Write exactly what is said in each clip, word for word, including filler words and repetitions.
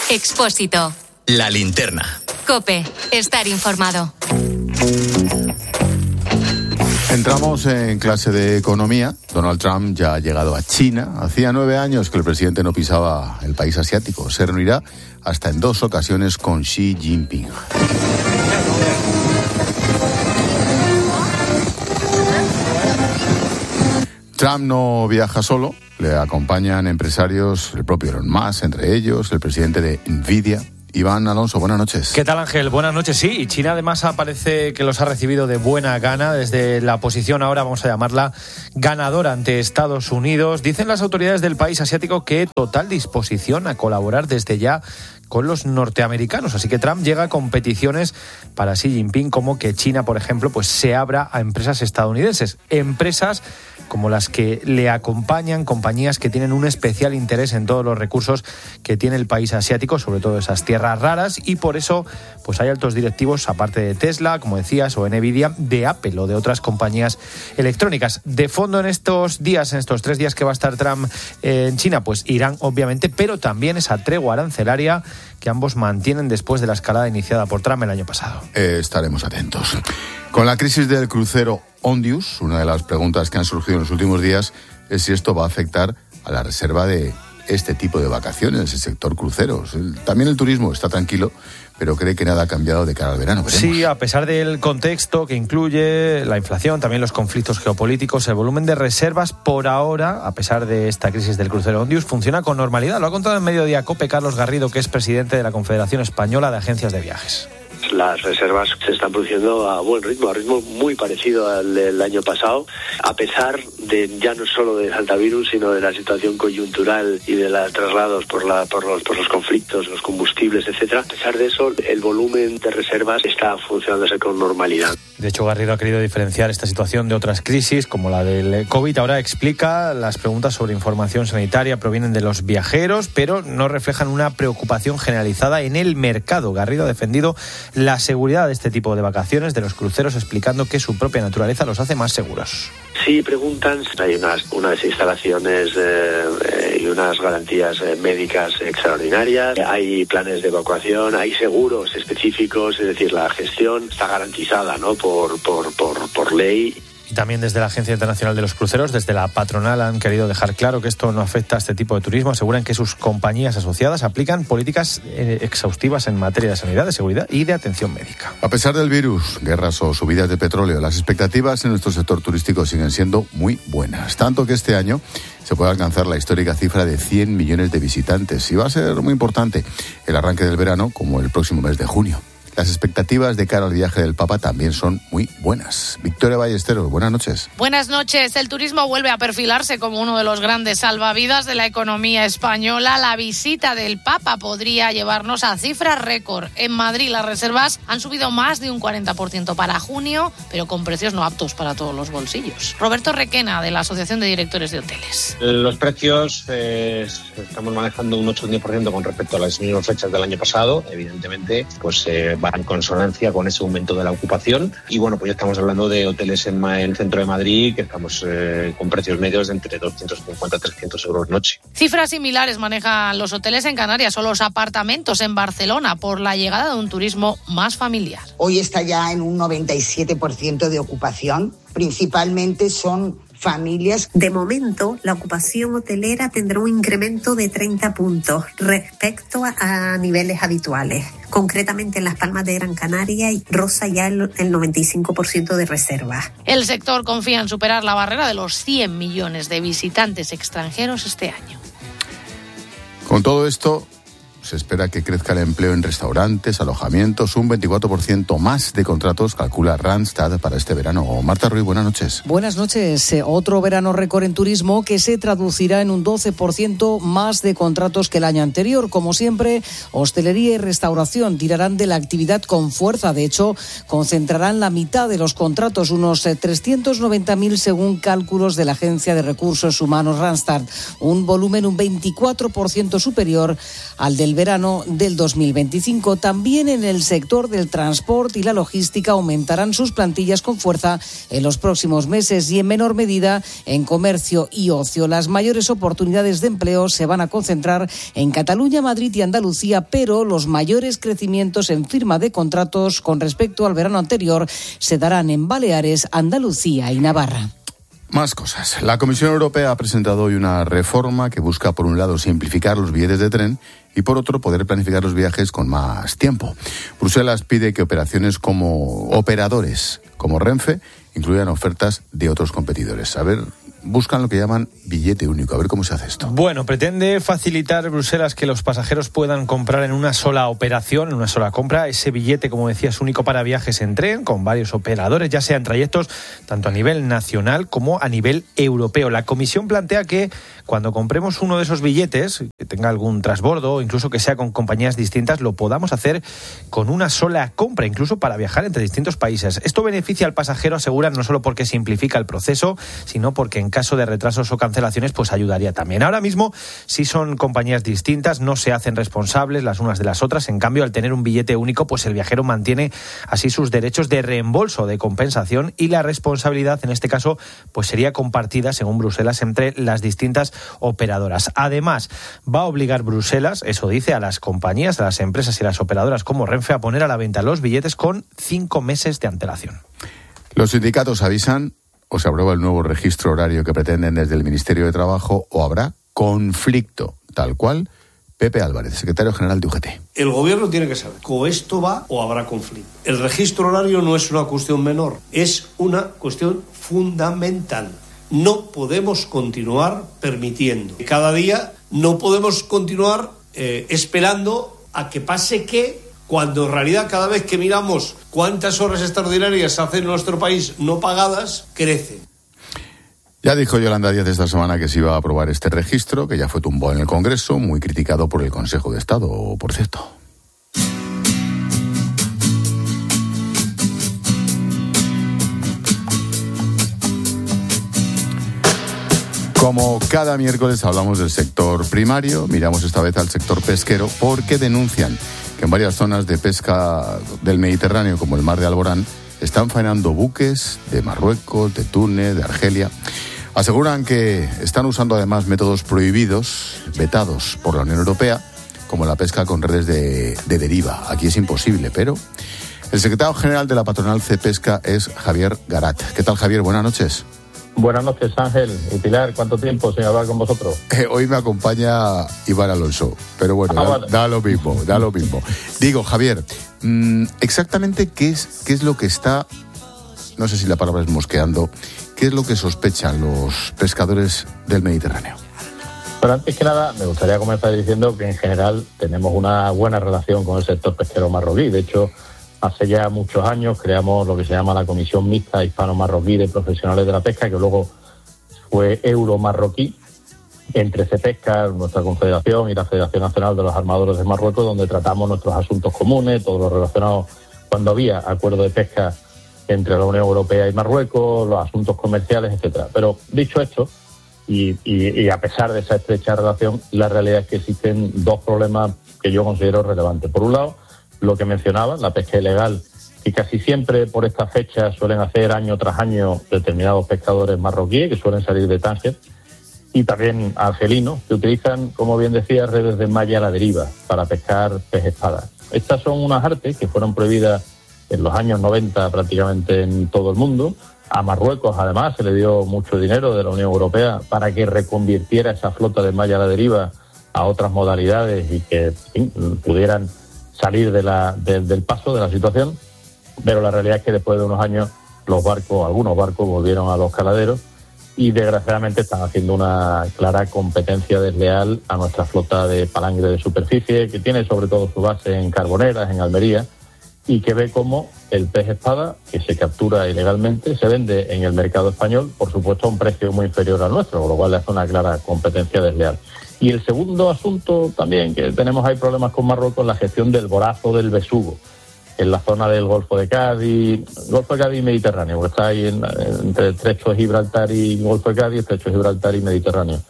Expósito. La linterna. COPE. Estar informado. Entramos en clase de economía. Donald Trump ya ha llegado a China. Hacía nueve años que el presidente no pisaba el país asiático. Se reunirá hasta en dos ocasiones con Xi Jinping. Trump no viaja solo. Le acompañan empresarios, el propio Elon Musk, entre ellos, el presidente de Nvidia. Iván Alonso, buenas noches. ¿Qué tal, Ángel? Buenas noches, sí. Y China además parece que los ha recibido de buena gana desde la posición, ahora vamos a llamarla, ganadora ante Estados Unidos. Dicen las autoridades del país asiático que total disposición a colaborar desde ya con los norteamericanos. Así que Trump llega con peticiones para Xi Jinping, como que China, por ejemplo, pues se abra a empresas estadounidenses. Empresas como las que le acompañan, compañías que tienen un especial interés en todos los recursos que tiene el país asiático, sobre todo esas tierras raras, y por eso pues hay altos directivos, aparte de Tesla, como decías, o Nvidia, de Apple o de otras compañías electrónicas. De fondo en estos días, en estos tres días que va a estar Trump en China, pues Irán, obviamente, pero también esa tregua arancelaria que ambos mantienen después de la escalada iniciada por Trump el año pasado. Eh, estaremos atentos. Con la crisis del crucero Ondius, una de las preguntas que han surgido en los últimos días es si esto va a afectar a la reserva de este tipo de vacaciones, el sector cruceros. El, también el turismo está tranquilo, pero cree que nada ha cambiado de cara al verano. Veremos. Sí, a pesar del contexto que incluye la inflación, también los conflictos geopolíticos, el volumen de reservas por ahora, a pesar de esta crisis del crucero Ondius, funciona con normalidad. Lo ha contado en Mediodía COPE Carlos Garrido, que es presidente de la Confederación Española de Agencias de Viajes. Las reservas se están produciendo a buen ritmo, a ritmo muy parecido al del año pasado, a pesar de ya no solo del altavirus, sino de la situación coyuntural y de los traslados por, la, por, los, por los conflictos, los combustibles, etcétera. A pesar de eso, el volumen de reservas está funcionándose con normalidad. De hecho, Garrido ha querido diferenciar esta situación de otras crisis, como la del COVID. Ahora explica, las preguntas sobre información sanitaria provienen de los viajeros, pero no reflejan una preocupación generalizada en el mercado. Garrido ha defendido la seguridad de este tipo de vacaciones, de los cruceros, explicando que su propia naturaleza los hace más seguros. Sí, preguntan. Hay unas, unas instalaciones eh, y unas garantías eh, médicas extraordinarias. Hay planes de evacuación, hay seguros específicos, es decir, la gestión está garantizada, ¿no? por, por, por, por ley. Y también desde la Agencia Internacional de los Cruceros, desde la patronal, han querido dejar claro que esto no afecta a este tipo de turismo. Aseguran que sus compañías asociadas aplican políticas eh, exhaustivas en materia de sanidad, de seguridad y de atención médica. A pesar del virus, guerras o subidas de petróleo, las expectativas en nuestro sector turístico siguen siendo muy buenas. Tanto que este año se puede alcanzar la histórica cifra de cien millones de visitantes. Y va a ser muy importante el arranque del verano, como el próximo mes de junio. Las expectativas de cara al viaje del Papa también son muy buenas. Victoria Ballesteros, buenas noches. Buenas noches. El turismo vuelve a perfilarse como uno de los grandes salvavidas de la economía española. La visita del Papa podría llevarnos a cifras récord. En Madrid las reservas han subido más de un cuarenta por ciento para junio, pero con precios no aptos para todos los bolsillos. Roberto Requena, de la Asociación de Directores de Hoteles. Los precios eh, estamos manejando un ocho o diez por ciento con respecto a las mismas fechas del año pasado. Evidentemente, pues eh, va en consonancia con ese aumento de la ocupación. Y bueno, pues ya estamos hablando de hoteles en, en el centro de Madrid que estamos eh, con precios medios de entre doscientos cincuenta a trescientos euros noche. Cifras similares manejan los hoteles en Canarias o los apartamentos en Barcelona por la llegada de un turismo más familiar. Hoy está ya en un noventa y siete por ciento de ocupación. Principalmente son familias. De momento, la ocupación hotelera tendrá un incremento de treinta puntos respecto a, a niveles habituales. Concretamente en Las Palmas de Gran Canaria y roza ya el, el noventa y cinco por ciento de reservas. El sector confía en superar la barrera de los cien millones de visitantes extranjeros este año. Con todo esto, se espera que crezca el empleo en restaurantes, alojamientos, un veinticuatro por ciento más de contratos, calcula Randstad para este verano. Marta Ruiz, buenas noches. Buenas noches. Otro verano récord en turismo que se traducirá en un doce por ciento más de contratos que el año anterior. Como siempre, hostelería y restauración tirarán de la actividad con fuerza. De hecho, concentrarán la mitad de los contratos, unos trescientos noventa mil según cálculos de la Agencia de Recursos Humanos Randstad. Un volumen un veinticuatro por ciento superior al del verano del dos mil veinticinco. También en el sector del transporte y la logística aumentarán sus plantillas con fuerza en los próximos meses y en menor medida en comercio y ocio. Las mayores oportunidades de empleo se van a concentrar en Cataluña, Madrid y Andalucía, pero los mayores crecimientos en firma de contratos con respecto al verano anterior se darán en Baleares, Andalucía y Navarra. Más cosas. La Comisión Europea ha presentado hoy una reforma que busca, por un lado, simplificar los billetes de tren y, por otro, poder planificar los viajes con más tiempo. Bruselas pide que operaciones como operadores como Renfe incluyan ofertas de otros competidores. A ver, buscan lo que llaman billete único. A ver cómo se hace esto. Bueno, pretende facilitar Bruselas que los pasajeros puedan comprar en una sola operación, en una sola compra, ese billete, como decías, único para viajes en tren, con varios operadores, ya sean trayectos tanto a nivel nacional como a nivel europeo. La Comisión plantea que cuando compremos uno de esos billetes, que tenga algún transbordo o incluso que sea con compañías distintas, lo podamos hacer con una sola compra, incluso para viajar entre distintos países. Esto beneficia al pasajero, aseguran, no solo porque simplifica el proceso, sino porque en caso de retrasos o cancelaciones, pues ayudaría también. Ahora mismo, si son compañías distintas, no se hacen responsables las unas de las otras. En cambio, al tener un billete único, pues el viajero mantiene así sus derechos de reembolso, de compensación, y la responsabilidad, en este caso, pues sería compartida, según Bruselas, entre las distintas operadoras. Además, va a obligar Bruselas, eso dice, a las compañías, a las empresas y las operadoras como Renfe a poner a la venta los billetes con cinco meses de antelación. Los sindicatos avisan: o se aprueba el nuevo registro horario que pretenden desde el Ministerio de Trabajo, o habrá conflicto, tal cual. Pepe Álvarez, secretario general de U G T. El gobierno tiene que saber, o esto va o habrá conflicto. El registro horario no es una cuestión menor, es una cuestión fundamental. No podemos continuar permitiendo. Cada día no podemos continuar eh, esperando a que pase qué, cuando en realidad cada vez que miramos cuántas horas extraordinarias hacen en nuestro país no pagadas, crecen. Ya dijo Yolanda Díaz esta semana que se iba a aprobar este registro, que ya fue tumbado en el Congreso, muy criticado por el Consejo de Estado, por cierto. Como cada miércoles hablamos del sector primario, miramos esta vez al sector pesquero, porque denuncian que en varias zonas de pesca del Mediterráneo, como el mar de Alborán, están faenando buques de Marruecos, de Túnez, de Argelia. Aseguran que están usando además métodos prohibidos, vetados por la Unión Europea, como la pesca con redes de, de deriva. Aquí es imposible, pero el secretario general de la patronal Cepesca es Javier Garat. ¿Qué tal, Javier? Buenas noches. Buenas noches, Ángel y Pilar. ¿Cuánto tiempo sin hablar con vosotros? Eh, hoy me acompaña Iván Alonso, pero bueno, ah, da, vale. da lo mismo, da lo mismo. Digo, Javier, mmm, exactamente qué es, qué es lo que está, no sé si la palabra es mosqueando, qué es lo que sospechan los pescadores del Mediterráneo. Pero antes que nada, me gustaría comenzar diciendo que en general tenemos una buena relación con el sector pesquero marroquí. De hecho, hace ya muchos años creamos lo que se llama la Comisión Mixta Hispano-Marroquí de Profesionales de la Pesca, que luego fue euro-marroquí, entre Cepesca, nuestra confederación, y la Federación Nacional de los Armadores de Marruecos, donde tratamos nuestros asuntos comunes, todo lo relacionado cuando había acuerdo de pesca entre la Unión Europea y Marruecos, los asuntos comerciales, etcétera. Pero dicho esto, y, y, y a pesar de esa estrecha relación, la realidad es que existen dos problemas que yo considero relevantes. Por un lado, lo que mencionaba, la pesca ilegal, que casi siempre por esta fecha suelen hacer año tras año determinados pescadores marroquíes que suelen salir de Tánger, y también argelinos, que utilizan, como bien decía, redes de malla a la deriva para pescar pez espada. Estas son unas artes que fueron prohibidas en los años noventa prácticamente en todo el mundo. A Marruecos, además, se le dio mucho dinero de la Unión Europea para que reconvirtiera esa flota de malla a la deriva a otras modalidades y que sí, pudieran salir de la, de, del paso de la situación, pero la realidad es que después de unos años los barcos, algunos barcos volvieron a los caladeros y desgraciadamente están haciendo una clara competencia desleal a nuestra flota de palangre de superficie, que tiene sobre todo su base en Carboneras, en Almería, y que ve cómo el pez espada, que se captura ilegalmente, se vende en el mercado español, por supuesto a un precio muy inferior al nuestro, con lo cual le hace una clara competencia desleal. Y el segundo asunto también, que tenemos ahí problemas con Marruecos, la gestión del borazo del besugo, en la zona del Golfo de Cádiz, Golfo de Cádiz y Mediterráneo, que está ahí en, entre el Estrecho de Gibraltar y Golfo de Cádiz, Estrecho de Gibraltar y Mediterráneo.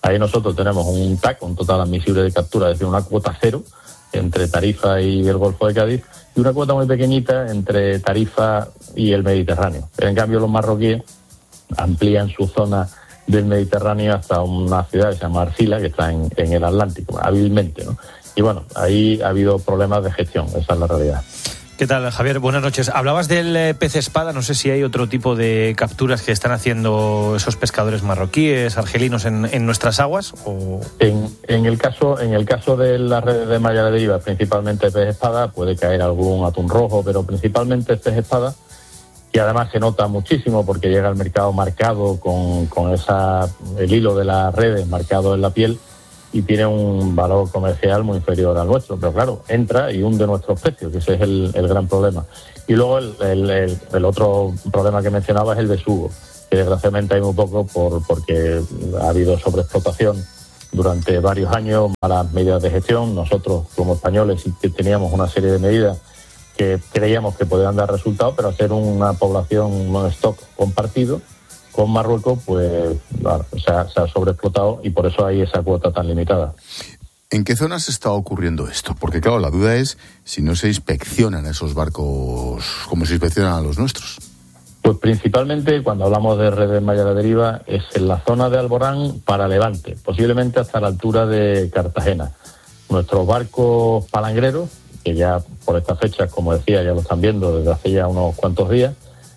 Ahí nosotros tenemos un T A C, un total admisible de captura, es decir, una cuota cero entre Tarifa y el Golfo de Cádiz, y una cuota muy pequeñita entre Tarifa y el Mediterráneo. En cambio, los marroquíes amplían su zona del Mediterráneo hasta una ciudad que se llama Arcila, que está en, en el Atlántico, hábilmente, ¿no? Y bueno, ahí ha habido problemas de gestión, esa es la realidad. ¿Qué tal, Javier? Buenas noches. Hablabas del eh, pez espada, no sé si hay otro tipo de capturas que están haciendo esos pescadores marroquíes, argelinos en, en nuestras aguas. ¿O? En, en el caso en el caso de las redes de malla de deriva, principalmente pez espada, puede caer algún atún rojo, pero principalmente pez espada, y además se nota muchísimo porque llega al mercado marcado con, con esa el hilo de las redes marcado en la piel, y tiene un valor comercial muy inferior al nuestro, pero claro, entra y hunde nuestros precios, que ese es el, el gran problema. Y luego el, el, el, el otro problema que mencionaba es el besugo, que desgraciadamente hay muy poco por, porque ha habido sobreexplotación durante varios años, malas medidas de gestión. Nosotros, como españoles, sí que teníamos una serie de medidas que creíamos que podían dar resultados, pero hacer una población, un stock compartido con Marruecos, pues claro, se, ha, se ha sobreexplotado, y por eso hay esa cuota tan limitada. ¿En qué zonas está ocurriendo esto? Porque claro, la duda es si no se inspeccionan esos barcos como se inspeccionan a los nuestros. Pues principalmente cuando hablamos de redes malla de deriva es en la zona de Alborán para Levante, posiblemente hasta la altura de Cartagena. Nuestros barcos palangreros, que ya por estas fechas, como decía, ya lo están viendo desde hace ya unos cuantos días,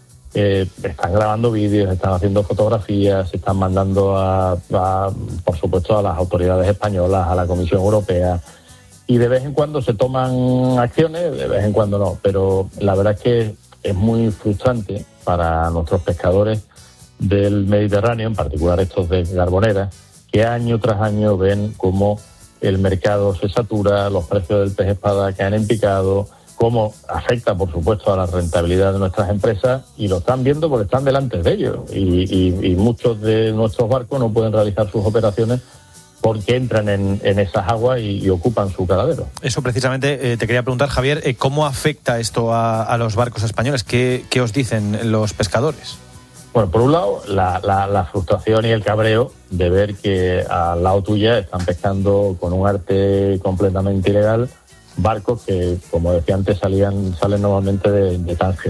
Eh, están grabando vídeos, están haciendo fotografías, se están mandando a, a, por supuesto, a las autoridades españolas, a la Comisión Europea, y de vez en cuando se toman acciones, de vez en cuando no, pero la verdad es que es muy frustrante para nuestros pescadores del Mediterráneo, en particular estos de Carbonera, que año tras año ven cómo el mercado se satura, los precios del pez espada caen en picado, cómo afecta, por supuesto, a la rentabilidad de nuestras empresas, y lo están viendo porque están delante de ellos, y, y, y muchos de nuestros barcos no pueden realizar sus operaciones porque entran en, en esas aguas y, y ocupan su caladero. Eso precisamente eh, te quería preguntar, Javier, eh, ¿cómo afecta esto a, a los barcos españoles? ¿Qué, qué os dicen los pescadores? Bueno, por un lado, la, la, la frustración y el cabreo de ver que al lado tuya están pescando con un arte completamente ilegal barcos que, como decía antes, salían salen normalmente de, de Tánger.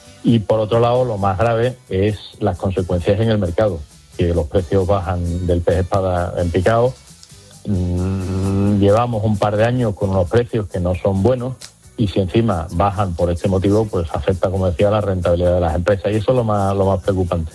Y por otro lado, lo más grave es las consecuencias en el mercado, que los precios bajan del pez espada en picado. Mm, llevamos un par de años con unos precios que no son buenos, y si encima bajan por este motivo, pues afecta, como decía, la rentabilidad de las empresas, y eso es lo más, lo más preocupante.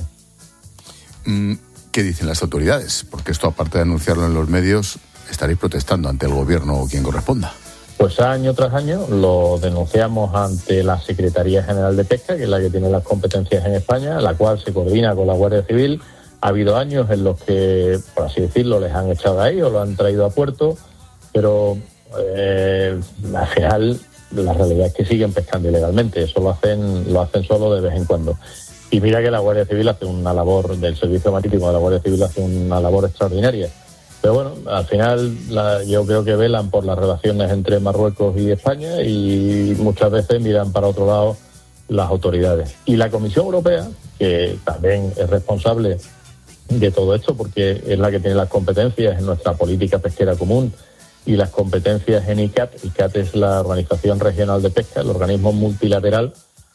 Mm, ¿Qué dicen las autoridades? Porque esto, aparte de anunciarlo en los medios, estaréis protestando ante el gobierno o quien corresponda. Pues año tras año lo denunciamos ante la Secretaría General de Pesca, que es la que tiene las competencias en España, la cual se coordina con la Guardia Civil. Ha habido años en los que, por así decirlo, les han echado ahí o lo han traído a puerto, pero eh, al final la realidad es que siguen pescando ilegalmente. Eso lo hacen, lo hacen solo de vez en cuando. Y mira que la Guardia Civil hace una labor, del Servicio Marítimo de la Guardia Civil hace una labor extraordinaria. Pero bueno, al final la, yo creo que velan por las relaciones entre Marruecos y España, y muchas veces miran para otro lado las autoridades. Y la Comisión Europea, que también es responsable de todo esto, porque es la que tiene las competencias en nuestra política pesquera común y las competencias en I C A T. I C A T es la Organización Regional de Pesca, el organismo multilateral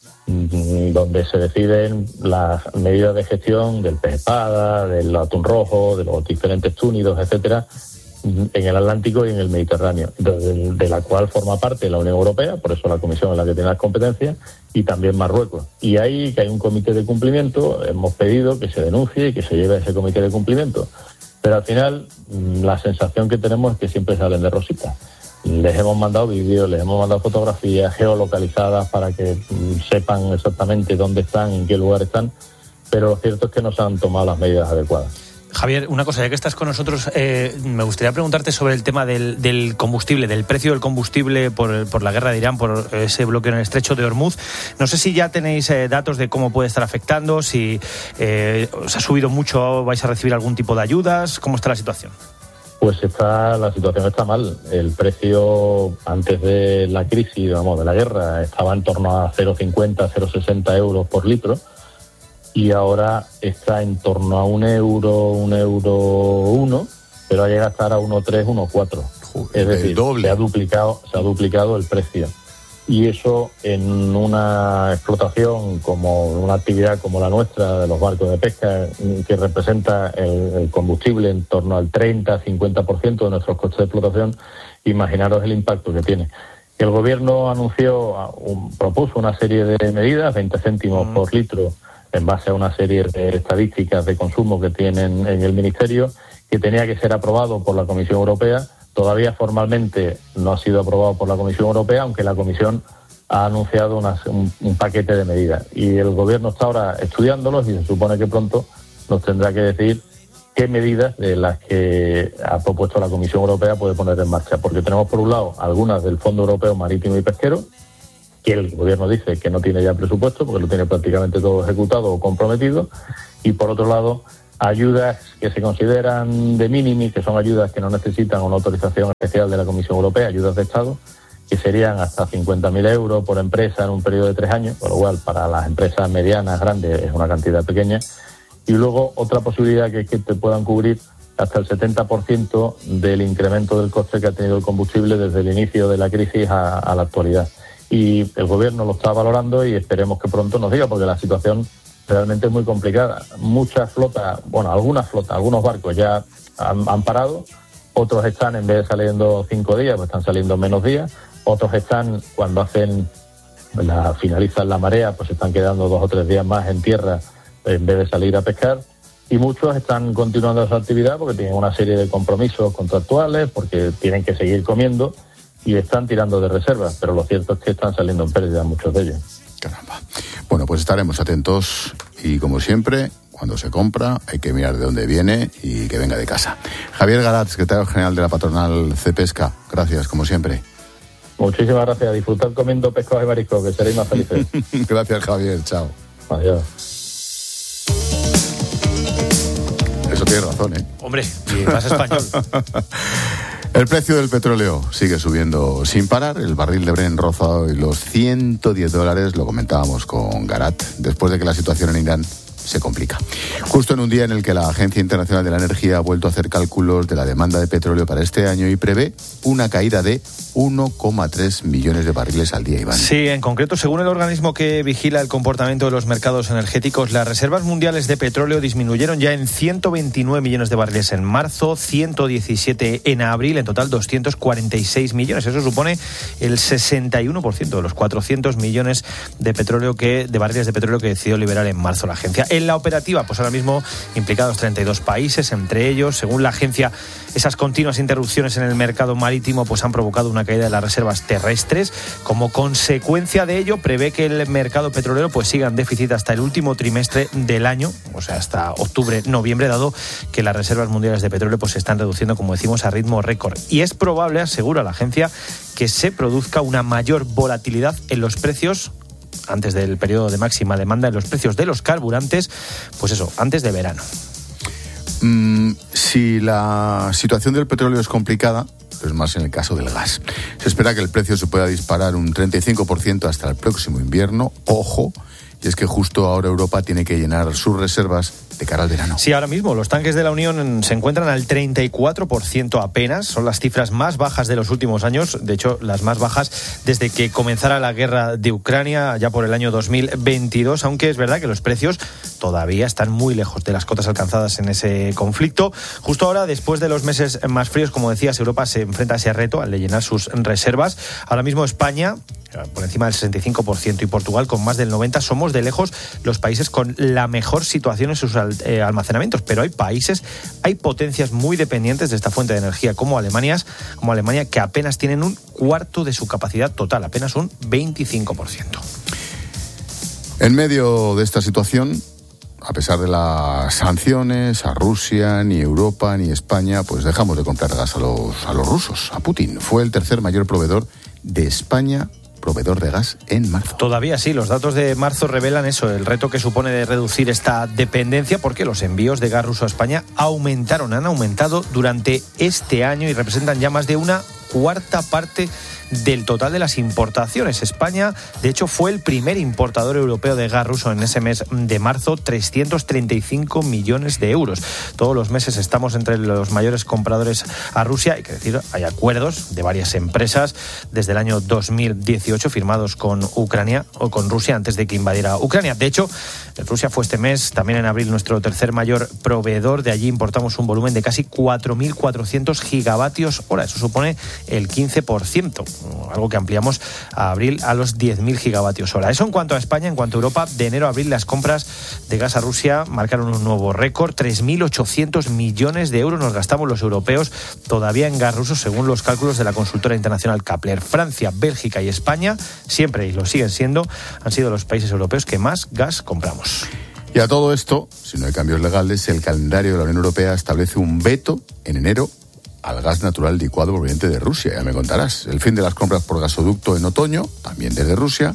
donde se deciden las medidas de gestión del pez espada, del atún rojo, de los diferentes túnidos, etcétera, en el Atlántico y en el Mediterráneo, de, de la cual forma parte la Unión Europea, por eso la Comisión es la que tiene las competencias, y también Marruecos. Y ahí que hay un comité de cumplimiento, hemos pedido que se denuncie y que se lleve a ese comité de cumplimiento. Pero al final la sensación que tenemos es que siempre salen de rosita. Les hemos mandado vídeos, les hemos mandado fotografías geolocalizadas para que mm, sepan exactamente dónde están, en qué lugar están, pero lo cierto es que no se han tomado las medidas adecuadas. Javier, una cosa, ya que estás con nosotros, eh, me gustaría preguntarte sobre el tema del, del combustible, del precio del combustible por, por la guerra de Irán, por ese bloqueo en el estrecho de Hormuz. No sé si ya tenéis eh, datos de cómo puede estar afectando, si eh, os ha subido mucho, vais a recibir algún tipo de ayudas, ¿cómo está la situación? Pues está, la situación está mal. El precio antes de la crisis, vamos, de la guerra, estaba en torno a cero coma cincuenta, cero coma sesenta euros por litro, y ahora está en torno a un euro, un euro uno, pero ha llegado a estar a uno coma tres, uno coma cuatro. Es decir, doble. Se ha duplicado, se ha duplicado el precio. Y eso en una explotación como una actividad como la nuestra de los barcos de pesca, que representa el, el combustible en torno al treinta a cincuenta por ciento de nuestros costes de explotación, imaginaros el impacto que tiene. El gobierno anunció, un, propuso una serie de medidas, veinte céntimos mm. por litro, en base a una serie de estadísticas de consumo que tienen en el Ministerio, que tenía que ser aprobado por la Comisión Europea. Todavía formalmente no ha sido aprobado por la Comisión Europea, aunque la Comisión ha anunciado una, un, un paquete de medidas. Y el Gobierno está ahora estudiándolos y se supone que pronto nos tendrá que decir qué medidas de las que ha propuesto la Comisión Europea puede poner en marcha. Porque tenemos, por un lado, algunas del Fondo Europeo Marítimo y Pesquero, que el Gobierno dice que no tiene ya presupuesto, porque lo tiene prácticamente todo ejecutado o comprometido. Y, por otro lado, ayudas que se consideran de mínimo, que son ayudas que no necesitan una autorización especial de la Comisión Europea, ayudas de Estado, que serían hasta cincuenta mil euros por empresa en un periodo de tres años, por lo cual para las empresas medianas, grandes, es una cantidad pequeña. Y luego otra posibilidad que es que te puedan cubrir hasta el setenta por ciento del incremento del coste que ha tenido el combustible desde el inicio de la crisis a, a la actualidad. Y el Gobierno lo está valorando y esperemos que pronto nos diga, porque la situación realmente es muy complicada. Muchas flotas, bueno, algunas flotas, algunos barcos ya han, han parado, otros están, en vez de saliendo cinco días, pues están saliendo menos días, otros están, cuando hacen la finalizan la marea, pues están quedando dos o tres días más en tierra en vez de salir a pescar, y muchos están continuando esa actividad porque tienen una serie de compromisos contractuales, porque tienen que seguir comiendo y están tirando de reservas, pero lo cierto es que están saliendo en pérdida muchos de ellos. Caramba. Bueno, pues estaremos atentos y, como siempre, cuando se compra hay que mirar de dónde viene y que venga de casa. Javier Garat, secretario general de la patronal Cepesca, gracias, como siempre. Muchísimas gracias. Disfrutad comiendo pescados y mariscos, que seréis más felices. Gracias, Javier. Chao. Adiós. Eso tiene razón, ¿eh? Hombre, y más español. El precio del petróleo sigue subiendo sin parar. El barril de Brent roza hoy los ciento diez dólares, lo comentábamos con Garat, después de que la situación en Irán se complica. Justo en un día en el que la Agencia Internacional de la Energía ha vuelto a hacer cálculos de la demanda de petróleo para este año y prevé una caída de uno coma tres millones de barriles al día, Iván. Sí, en concreto, según el organismo que vigila el comportamiento de los mercados energéticos, las reservas mundiales de petróleo disminuyeron ya en ciento veintinueve millones de barriles en marzo, ciento diecisiete en abril, en total doscientos cuarenta y seis millones. Eso supone el sesenta y uno por ciento de los cuatrocientos millones de petróleo que de barriles de petróleo que decidió liberar en marzo la agencia. En la operativa, pues ahora mismo implicados treinta y dos países, entre ellos, según la agencia, esas continuas interrupciones en el mercado marítimo pues han provocado una caída de las reservas terrestres. Como consecuencia de ello, prevé que el mercado petrolero pues siga en déficit hasta el último trimestre del año, o sea, hasta octubre, noviembre, dado que las reservas mundiales de petróleo pues se están reduciendo, como decimos, a ritmo récord. Y es probable, asegura la agencia, que se produzca una mayor volatilidad en los precios antes del periodo de máxima demanda, en los precios de los carburantes, pues eso, antes de verano. Mm, si la situación del petróleo es complicada, es más en el caso del gas. Se espera que el precio se pueda disparar un treinta y cinco por ciento hasta el próximo invierno. Ojo, y es que justo ahora Europa tiene que llenar sus reservas de cara al verano. Sí, ahora mismo los tanques de la Unión se encuentran al treinta y cuatro por ciento apenas. Son las cifras más bajas de los últimos años. De hecho, las más bajas desde que comenzara la guerra de Ucrania, ya por el año dos mil veintidós. Aunque es verdad que los precios todavía están muy lejos de las cotas alcanzadas en ese conflicto. Justo ahora, después de los meses más fríos, como decías, Europa se enfrenta a ese reto, al de llenar sus reservas. Ahora mismo España, por encima del sesenta y cinco por ciento, y Portugal con más del noventa por ciento, somos de lejos los países con la mejor situación en sus eh, almacenamientos, pero hay países, hay potencias muy dependientes de esta fuente de energía, como Alemania, como Alemania, que apenas tienen un cuarto de su capacidad total, apenas un veinticinco por ciento. En medio de esta situación, a pesar de las sanciones a Rusia, ni Europa ni España, pues dejamos de comprar gas a los, a los rusos, a Putin. Fue el tercer mayor proveedor de España, proveedor de gas en marzo. Todavía sí, los datos de marzo revelan eso, el reto que supone de reducir esta dependencia, porque los envíos de gas ruso a España aumentaron, han aumentado durante este año y representan ya más de una cuarta parte del total de las importaciones. España, de hecho, fue el primer importador europeo de gas ruso en ese mes de marzo, trescientos treinta y cinco millones de euros. Todos los meses estamos entre los mayores compradores a Rusia. Hay que decir, hay acuerdos de varias empresas desde el año dos mil dieciocho firmados con Ucrania o con Rusia antes de que invadiera Ucrania. De hecho, Rusia fue este mes, también en abril, nuestro tercer mayor proveedor. De allí importamos un volumen de casi cuatro mil cuatrocientos gigavatios hora. Eso supone el quince por ciento, algo que ampliamos a abril a los diez mil gigavatios hora. Eso en cuanto a España. En cuanto a Europa, de enero a abril las compras de gas a Rusia marcaron un nuevo récord. tres mil ochocientos millones de euros nos gastamos los europeos todavía en gas ruso, según los cálculos de la consultora internacional Kapler. Francia, Bélgica y España, siempre y lo siguen siendo, han sido los países europeos que más gas compramos. Y a todo esto, si no hay cambios legales, el calendario de la Unión Europea establece un veto en enero al gas natural licuado proveniente de Rusia. Ya me contarás. El fin de las compras por gasoducto en otoño, también desde Rusia.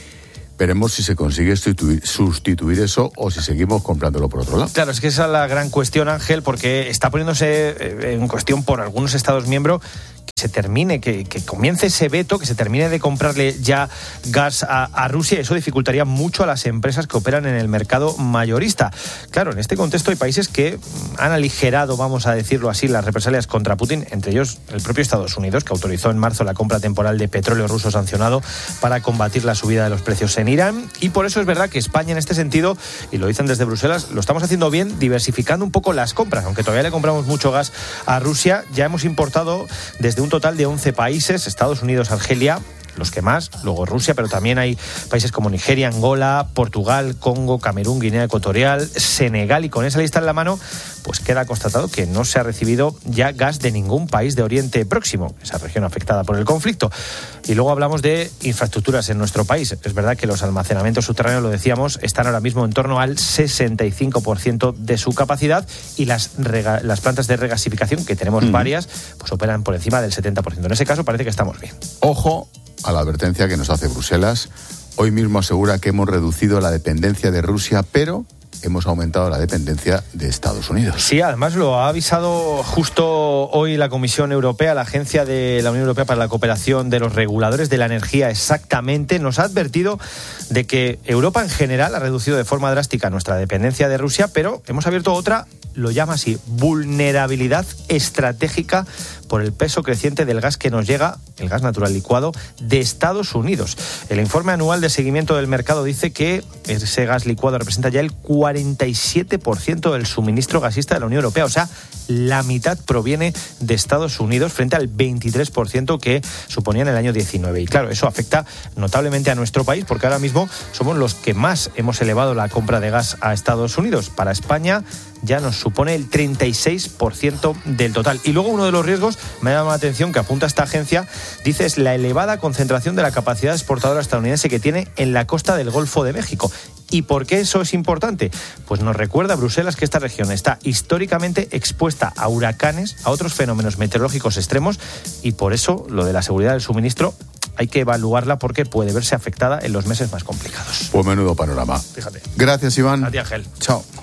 Veremos si se consigue sustituir, sustituir eso o si seguimos comprándolo por otro lado. Claro, es que esa es la gran cuestión, Ángel, porque está poniéndose en cuestión por algunos Estados miembros que se termine, que, que comience ese veto, que se termine de comprarle ya gas a, a Rusia, y eso dificultaría mucho a las empresas que operan en el mercado mayorista. Claro, en este contexto hay países que han aligerado, vamos a decirlo así, las represalias contra Putin, entre ellos el propio Estados Unidos, que autorizó en marzo la compra temporal de petróleo ruso sancionado para combatir la subida de los precios en Irán. Y por eso es verdad que España, en este sentido, y lo dicen desde Bruselas, lo estamos haciendo bien, diversificando un poco las compras. Aunque todavía le compramos mucho gas a Rusia, ya hemos importado desde un total de once países, Estados Unidos, Argelia, los que más, luego Rusia, pero también hay países como Nigeria, Angola, Portugal, Congo, Camerún, Guinea Ecuatorial, Senegal, y con esa lista en la mano, pues queda constatado que no se ha recibido ya gas de ningún país de Oriente Próximo, esa región afectada por el conflicto. Y luego hablamos de infraestructuras en nuestro país. Es verdad que los almacenamientos subterráneos, lo decíamos, están ahora mismo en torno al sesenta y cinco por ciento de su capacidad, y las, rega- las plantas de regasificación, que tenemos uh-huh. varias, pues operan por encima del setenta por ciento. En ese caso parece que estamos bien. Ojo a la advertencia que nos hace Bruselas. Hoy mismo asegura que hemos reducido la dependencia de Rusia, pero hemos aumentado la dependencia de Estados Unidos. Sí, además lo ha avisado justo hoy la Comisión Europea, la Agencia de la Unión Europea para la Cooperación de los Reguladores de la Energía, exactamente. Nos ha advertido de que Europa en general ha reducido de forma drástica nuestra dependencia de Rusia, pero hemos abierto otra, lo llama así, vulnerabilidad estratégica por el peso creciente del gas que nos llega, el gas natural licuado, de Estados Unidos. El informe anual de seguimiento del mercado dice que ese gas licuado representa ya el cuarenta y siete por ciento del suministro gasista de la Unión Europea, o sea, la mitad proviene de Estados Unidos frente al veintitrés por ciento que suponía en el año diecinueve. Y claro, eso afecta notablemente a nuestro país, porque ahora mismo somos los que más hemos elevado la compra de gas a Estados Unidos. Para España ya nos supone el treinta y seis por ciento del total. Y luego uno de los riesgos, me ha llamado la atención, que apunta esta agencia, dice, es la elevada concentración de la capacidad exportadora estadounidense que tiene en la costa del Golfo de México. ¿Y por qué eso es importante? Pues nos recuerda Bruselas que esta región está históricamente expuesta a huracanes, a otros fenómenos meteorológicos extremos, y por eso lo de la seguridad del suministro hay que evaluarla, porque puede verse afectada en los meses más complicados. Pues menudo panorama. Fíjate. Gracias, Iván. A ti, Ángel. Chao.